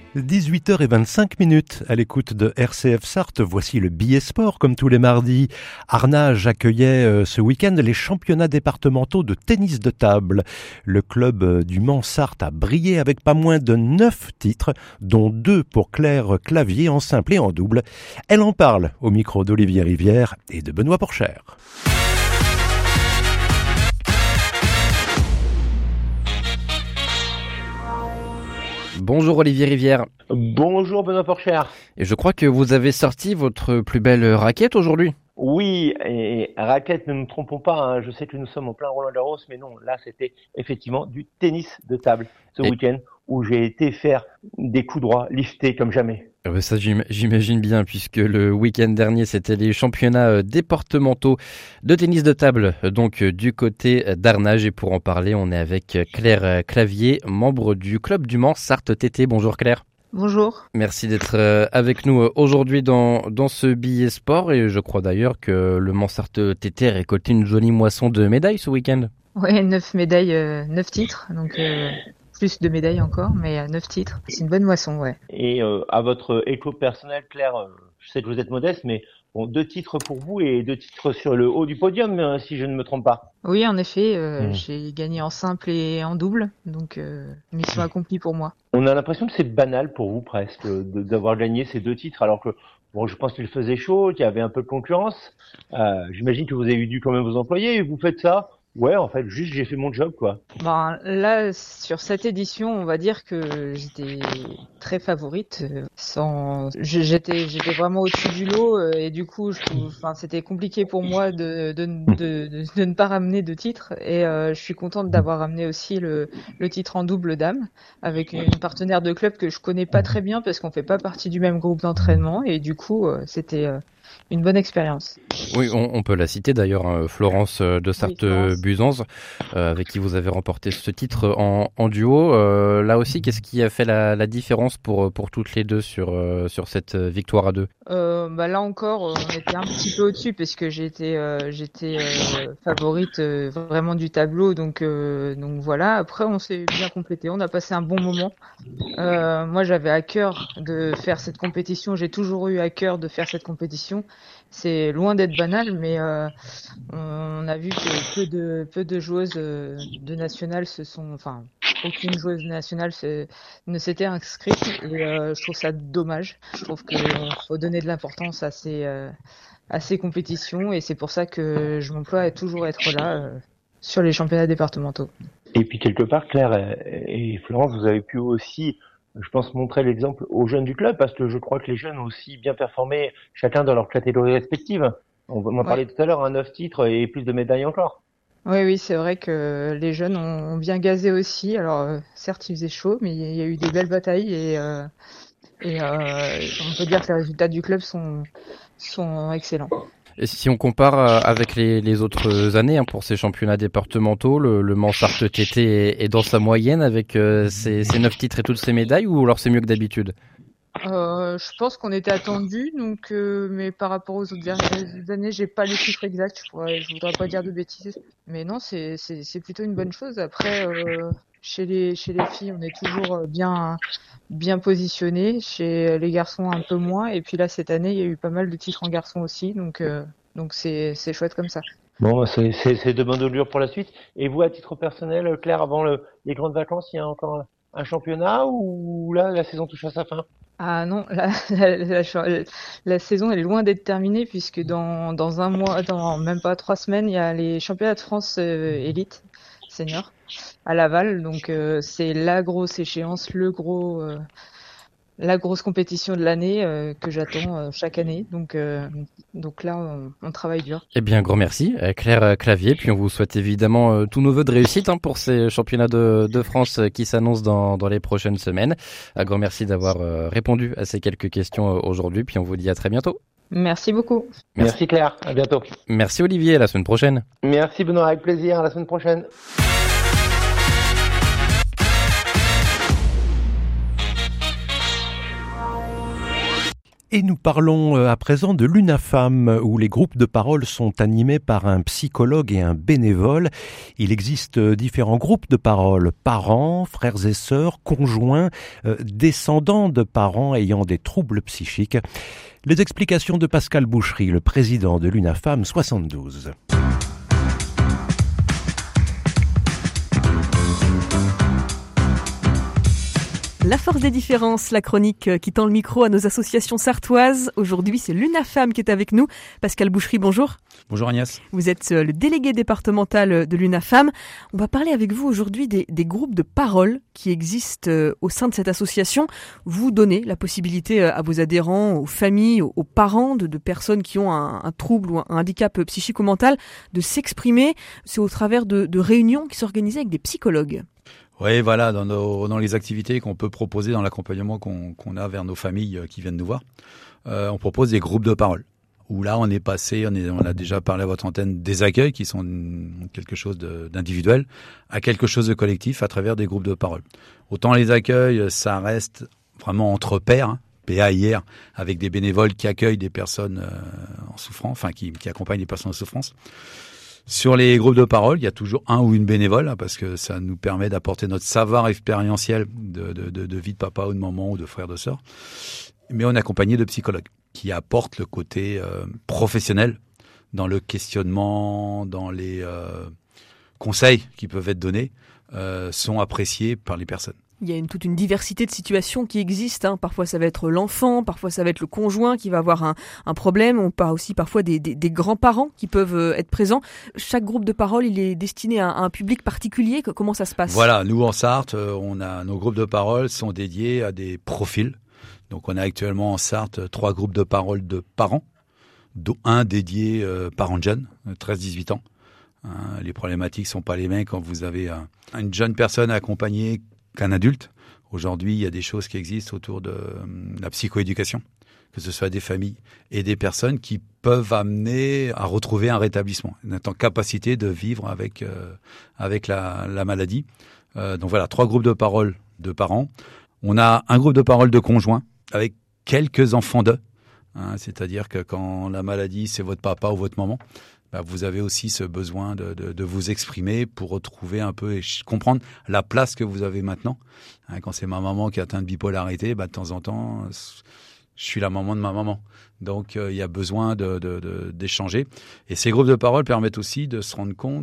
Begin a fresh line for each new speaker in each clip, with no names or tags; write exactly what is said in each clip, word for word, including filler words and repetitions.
dix-huit heures vingt-cinq minutes à l'écoute de R C F Sarthe. Voici le billet sport comme tous les mardis. Arnage accueillait euh, ce week-end les championnats départementaux de tennis de table. Le club euh, du Mans-Sarthe a brillé avec pas moins de neuf titres, dont deux pour Claire Clavier en simple et en double. Elle en parle au micro d'Olivier Rivière et de Benoît Porchère.
Bonjour Olivier Rivière.
Bonjour Benoît Porchère.
Et je crois que vous avez sorti votre plus belle raquette aujourd'hui.
Oui, et raquette, ne nous trompons pas, hein. Je sais que nous sommes en plein Roland Garros, mais non, là c'était effectivement du tennis de table ce et... week-end où j'ai été faire des coups droits liftés comme jamais.
Ça j'imagine bien, puisque le week-end dernier c'était les championnats départementaux de tennis de table, donc du côté d'Arnage, et pour en parler on est avec Claire Clavier, membre du club du Mans Sarthe T T. Bonjour Claire.
Bonjour.
Merci d'être avec nous aujourd'hui dans, dans ce billet sport, et je crois d'ailleurs que le Mans Sarthe T T a récolté une jolie moisson de médailles ce week-end.
Oui, neuf médailles, euh, neuf titres, donc euh, plus de médailles encore, mais euh, neuf titres, c'est une bonne moisson, ouais.
Et euh, à votre écho personnel, Claire, euh, je sais que vous êtes modeste, mais bon, deux titres pour vous et deux titres sur le haut du podium, euh, si je ne me trompe pas.
Oui, en effet, euh, mmh. j'ai gagné en simple et en double, donc euh, mission accomplie pour moi.
On a l'impression que c'est banal pour vous presque de, d'avoir gagné ces deux titres, alors que bon, je pense qu'il faisait chaud, qu'il y avait un peu de concurrence. Euh, j'imagine que vous avez dû quand même vous employer et vous faites ça. Ouais, en fait, juste j'ai fait mon job, quoi.
Ben là, sur cette édition, on va dire que j'étais très favorite. Sans, j'étais, j'étais vraiment au-dessus du lot et du coup, je trouve, enfin, c'était compliqué pour moi de de, de, de, de ne pas ramener de titre. Et euh, je suis contente d'avoir ramené aussi le le titre en double dame avec une partenaire de club que je connais pas très bien parce qu'on fait pas partie du même groupe d'entraînement et du coup, c'était euh, une bonne expérience.
Oui, on, on peut la citer d'ailleurs, hein, Florence de Sarthe-Buzanze, euh, avec qui vous avez remporté ce titre en, en duo. Euh, là aussi, qu'est-ce qui a fait la, la différence pour, pour toutes les deux sur, euh, sur cette victoire à deux ?
euh, bah Là encore, on était un petit peu au-dessus parce que j'étais, euh, j'étais euh, favorite euh, vraiment du tableau. Donc, euh, donc voilà, après on s'est bien complété, on a passé un bon moment. Euh, moi j'avais à cœur de faire cette compétition, j'ai toujours eu à cœur de faire cette compétition. C'est loin d'être banal, mais euh, on a vu que peu de peu de joueuses de nationales se sont, enfin, aucune joueuse nationale se, ne s'était inscrite. Et euh, je trouve ça dommage. Je trouve qu'il faut donner de l'importance à ces euh, à ces compétitions, et c'est pour ça que je m'emploie à toujours être là euh, sur les championnats départementaux.
Et puis quelque part, Claire et Florence, vous avez pu aussi, je pense, montrer l'exemple aux jeunes du club, parce que je crois que les jeunes ont aussi bien performé, chacun dans leur catégorie respective. On en parlait ouais. tout à l'heure, un neuf titres et plus de médailles encore.
Oui, oui, c'est vrai que les jeunes ont bien gazé aussi. Alors, euh, certes, il faisait chaud, mais il y a eu des belles batailles et, euh, et euh, on peut dire que les résultats du club sont, sont excellents.
Et si on compare avec les, les autres années, hein, pour ces championnats départementaux, le, le Mans Sarthe T T est, est dans sa moyenne avec euh, ses, ses neuf titres et toutes ses médailles, ou alors c'est mieux que d'habitude ?
euh, Je pense qu'on était attendu, donc euh, mais par rapport aux autres dernières années, j'ai pas les chiffres exacts. Je, pourrais, je voudrais pas dire de bêtises, mais non, c'est c'est, c'est plutôt une bonne chose. Après, euh, chez les chez les filles, on est toujours bien bien positionnés. Chez les garçons, un peu moins. Et puis là, cette année, il y a eu pas mal de titres en garçons aussi, donc euh, donc c'est c'est chouette comme ça.
Bon, c'est c'est c'est de bonne augure pour la suite. Et vous, à titre personnel, Claire, avant le, les grandes vacances, il y a encore un championnat ou là la saison touche à sa fin ?
Ah non, la, la, la, la, la saison elle est loin d'être terminée, puisque dans dans un mois, dans même pas trois semaines, il y a les championnats de France euh, élite senior à Laval. Donc euh, c'est la grosse échéance, le gros euh, la grosse compétition de l'année euh, que j'attends euh, chaque année. Donc euh, donc là on, on travaille dur.
Eh bien, gros merci Claire Clavier, puis on vous souhaite évidemment euh, tous nos vœux de réussite, hein, pour ces championnats de, de France euh, qui s'annoncent dans, dans les prochaines semaines. Un grand merci d'avoir euh, répondu à ces quelques questions euh, aujourd'hui, puis on vous dit à très bientôt.
Merci beaucoup.
Merci, merci Claire, à bientôt.
Merci Olivier, à la semaine prochaine.
Merci Benoît, avec plaisir, à la semaine prochaine.
Et nous parlons à présent de l'UNAFAM, où les groupes de parole sont animés par un psychologue et un bénévole. Il existe différents groupes de parole, parents, frères et sœurs, conjoints, euh, descendants de parents ayant des troubles psychiques. Les explications de Pascal Boucherie, le président de l'UNAFAM soixante-douze.
La force des différences, la chronique qui tend le micro à nos associations sartoises. Aujourd'hui, c'est l'UNAFAM qui est avec nous. Pascal Boucherie, bonjour.
Bonjour Agnès.
Vous êtes le délégué départemental de l'UNAFAM. On va parler avec vous aujourd'hui des, des groupes de parole qui existent au sein de cette association. Vous donnez la possibilité à vos adhérents, aux familles, aux parents de, de personnes qui ont un, un trouble ou un handicap psychico-mental de s'exprimer. C'est au travers de, de réunions qui s'organisent avec des psychologues.
Oui, voilà, dans, nos, dans les activités qu'on peut proposer dans l'accompagnement qu'on, qu'on a vers nos familles qui viennent nous voir, euh, on propose des groupes de parole. Où là, on est passé, on, est, on a déjà parlé à votre antenne, des accueils qui sont quelque chose de, d'individuel à quelque chose de collectif à travers des groupes de parole. Autant les accueils, ça reste vraiment entre pairs, hein, P A I R, avec des bénévoles qui accueillent des personnes euh, en souffrance, enfin qui, qui accompagnent des personnes en souffrance. Sur les groupes de parole, il y a toujours un ou une bénévole, parce que ça nous permet d'apporter notre savoir expérientiel de, de, de, de vie de papa ou de maman ou de frère de sœur. Mais on est accompagné de psychologues qui apportent le côté euh, professionnel dans le questionnement, dans les euh, conseils qui peuvent être donnés, euh, sont appréciés par les personnes.
Il y a une, toute une diversité de situations qui existent. Hein. Parfois, ça va être l'enfant, parfois, ça va être le conjoint qui va avoir un, un problème. On parle aussi parfois des, des, des grands-parents qui peuvent être présents. Chaque groupe de parole, il est destiné à, à un public particulier. Comment ça se passe ?
Voilà, nous en Sarthe, on a nos groupes de parole sont dédiés à des profils. Donc, on a actuellement en Sarthe trois groupes de parole de parents, dont un dédié euh, parents de jeunes, treize à dix-huit ans. Hein, les problématiques sont pas les mêmes quand vous avez un, une jeune personne accompagnée qu'un adulte. Aujourd'hui, il y a des choses qui existent autour de la psychoéducation, que ce soit des familles et des personnes qui peuvent amener à retrouver un rétablissement, en capacité de vivre avec euh, avec la, la maladie. Euh, donc voilà, trois groupes de parole de parents. On a un groupe de parole de conjoints avec quelques enfants d'eux, hein, c'est-à-dire que quand la maladie, c'est votre papa ou votre maman, bah, vous avez aussi ce besoin de, de, de vous exprimer pour retrouver un peu et comprendre la place que vous avez maintenant. Hein, quand c'est ma maman qui est atteinte de bipolarité, bah, de temps en temps, je suis la maman de ma maman. Donc, il euh, y a besoin de, de, de, d'échanger. Et ces groupes de parole permettent aussi de se rendre compte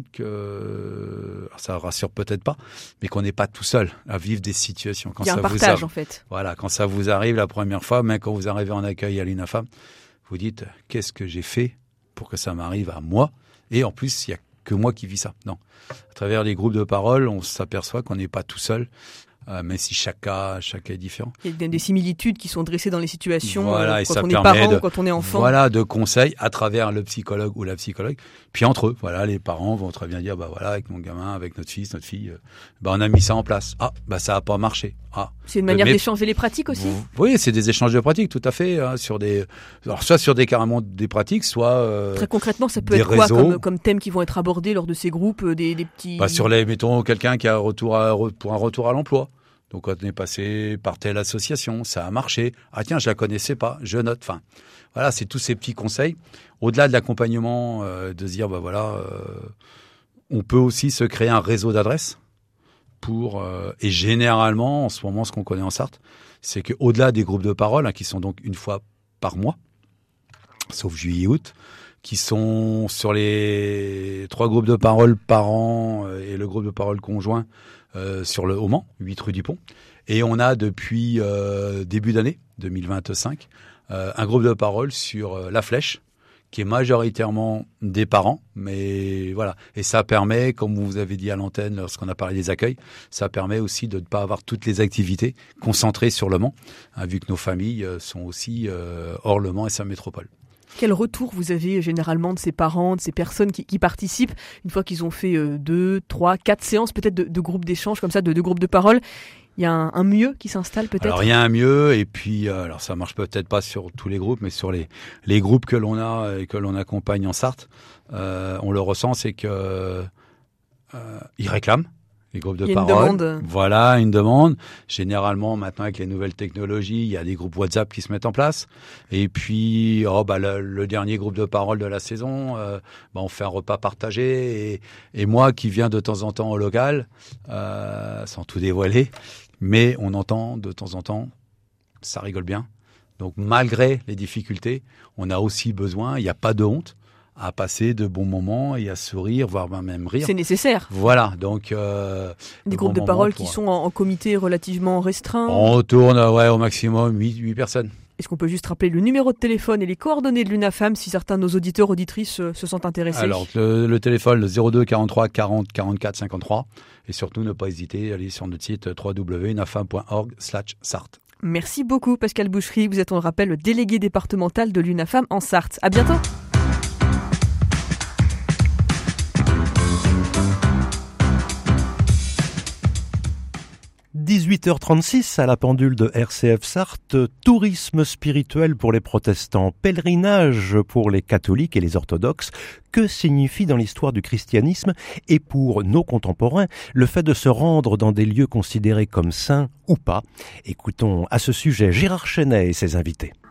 que, alors ça rassure peut-être pas, mais qu'on n'est pas tout seul à vivre des situations. Quand
il y a
ça
un partage,
vous arrive,
en fait.
Voilà, quand ça vous arrive la première fois, même quand vous arrivez en accueil à l'UNAFAM, vous dites, qu'est-ce que j'ai fait pour que ça m'arrive à moi, et en plus, il n'y a que moi qui vis ça. Non. À travers les groupes de parole, on s'aperçoit qu'on n'est pas tout seul, euh, même si chaque cas, chaque cas est différent.
Il y a des similitudes qui sont dressées dans les situations,
voilà,
euh,
et
quand
ça
on est
permet
parent
de,
ou quand on est enfant.
Voilà, de conseils à travers le psychologue ou la psychologue. Puis entre eux, voilà, les parents vont très bien dire, bah voilà, avec mon gamin, avec notre fils, notre fille, euh, bah on a mis ça en place. Ah, bah ça n'a pas marché. Ah.
C'est une manière
mais,
d'échanger les pratiques aussi.
Oui, c'est des échanges de pratiques, tout à fait, hein, sur des, alors soit sur des carrément des pratiques, soit euh,
très concrètement, ça peut
des
être quoi
réseaux.
comme, comme thèmes qui vont être abordés lors de ces groupes, euh, des, des petits.
Bah sur les, mettons quelqu'un qui a un retour à, pour un retour à l'emploi. Donc, quand on est passé par telle association, ça a marché. Ah tiens, je la connaissais pas, je note. Enfin, voilà, c'est tous ces petits conseils. Au-delà de l'accompagnement, euh, de se dire, bah voilà, euh, on peut aussi se créer un réseau d'adresses pour. Euh, et généralement, en ce moment, ce qu'on connaît en Sarthe, c'est qu'au-delà des groupes de parole, hein, qui sont donc une fois par mois, sauf juillet et août, qui sont sur les trois groupes de parole par an et le groupe de parole conjoint. Euh, sur le au Mans, huit rue du Pont. Et on a depuis euh, début d'année deux mille vingt-cinq euh, un groupe de parole sur euh, La Flèche, qui est majoritairement des parents, mais voilà. Et ça permet, comme vous avez dit à l'antenne lorsqu'on a parlé des accueils, ça permet aussi de ne pas avoir toutes les activités concentrées sur le Mans, hein, vu que nos familles sont aussi euh, hors le Mans et sa métropole.
Quel retour vous avez généralement de ces parents, de ces personnes qui, qui participent, une fois qu'ils ont fait euh, deux, trois, quatre séances peut-être de, de groupes d'échange comme ça, de, de groupes de parole? Il y a un, un mieux qui s'installe peut-être?
Alors il y a un mieux, et puis euh, alors ça marche peut-être pas sur tous les groupes, mais sur les les groupes que l'on a et que l'on accompagne en Sarthe, euh, on le ressent, c'est que euh, ils réclament. les groupes de
il y a une
parole.
demande.
Voilà, une demande. Généralement, maintenant, avec les nouvelles technologies, il y a des groupes WhatsApp qui se mettent en place. Et puis, oh, bah, le, le dernier groupe de parole de la saison, euh, bah, on fait un repas partagé. Et, et moi, qui viens de temps en temps au local, euh, sans tout dévoiler, mais on entend de temps en temps, ça rigole bien. Donc, malgré les difficultés, on a aussi besoin, il n'y a pas de honte, à passer de bons moments et à sourire, voire même rire.
C'est nécessaire.
Voilà, donc... Euh,
Des groupes de parole qui sont en, en comité relativement restreint.
On tourne ouais, au maximum huit personnes.
Est-ce qu'on peut juste rappeler le numéro de téléphone et les coordonnées de l'UNAFAM si certains de nos auditeurs, auditrices euh, se sont intéressés?
Alors, le, le téléphone, le zéro deux quarante-trois quarante quarante-quatre cinquante-trois. Et surtout, ne pas hésiter à aller sur notre site w w w point unafam point org slash sarthe.
Merci beaucoup Pascal Boucherie. Vous êtes, on le rappelle, le délégué départemental de l'UNAFAM en Sarthe. À bientôt.
dix-huit heures trente-six à la pendule de R C F Sarthe, tourisme spirituel pour les protestants, pèlerinage pour les catholiques et les orthodoxes. Que signifie dans l'histoire du christianisme et pour nos contemporains le fait de se rendre dans des lieux considérés comme saints ou pas? Écoutons à ce sujet Gérard Chenet et ses invités.